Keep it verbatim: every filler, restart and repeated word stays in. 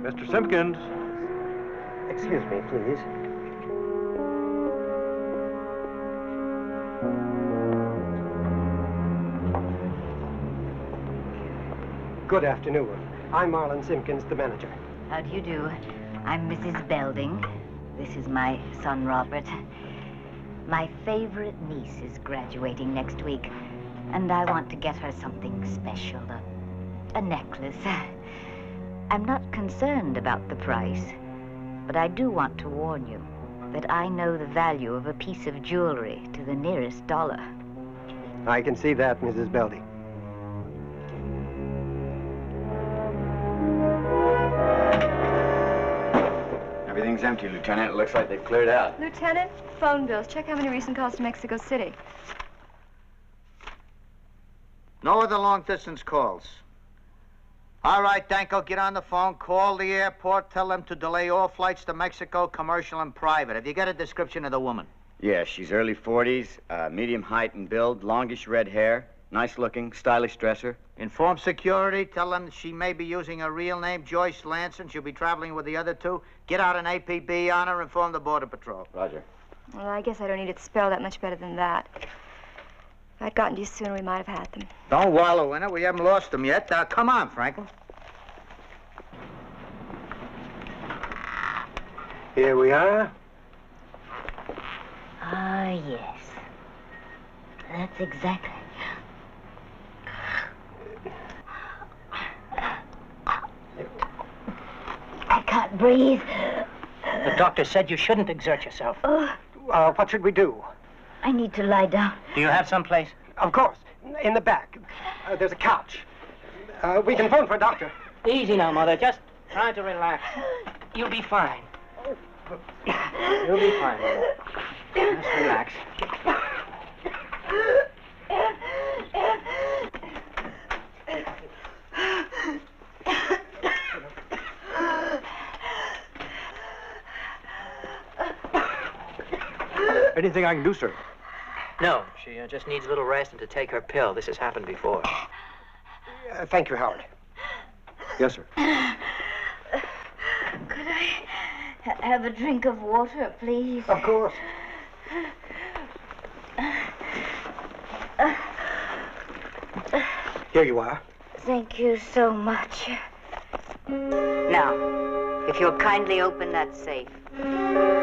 Mister Simpkins. Excuse me, please. Good afternoon. I'm Marlon Simpkins, the manager. How do you do? I'm Missus Belding. This is my son, Robert. My favorite niece is graduating next week, and I want to get her something special, a, a necklace. I'm not concerned about the price, but I do want to warn you that I know the value of a piece of jewelry to the nearest dollar. I can see that, Missus Belding. Everything's empty, Lieutenant. It looks like they've cleared out. Lieutenant, phone bills. Check how many recent calls to Mexico City. No other long-distance calls. All right, Danko, get on the phone, call the airport, tell them to delay all flights to Mexico, commercial and private. Have you got a description of the woman? Yeah, she's early forties, uh, medium height and build, longish red hair, nice looking, stylish dresser. Inform security, tell them she may be using a real name, Joyce Lanson. She'll be traveling with the other two. Get out an A P B on her, inform the Border Patrol. Roger. Well, I guess I don't need it spelled that much better than that. If I'd gotten to you sooner, we might have had them. Don't wallow in it. We haven't lost them yet. Uh, come on, Franklin. Here we are. Ah, yes. That's exactly... I can't breathe. The doctor said you shouldn't exert yourself. Oh, Uh, what should we do? I need to lie down. Do you have some place? Of course, in the back. Uh, there's a couch. Uh, we can phone for a doctor. Easy now, Mother. Just try to relax. You'll be fine. You'll be fine, Mother. Just relax. Anything I can do, sir? No, she uh, just needs a little rest and to take her pill. This has happened before. Uh, thank you, Howard. Yes, sir. Could I ha have a drink of water, please? Of course. Here you are. Thank you so much. Now, if you'll kindly open that safe.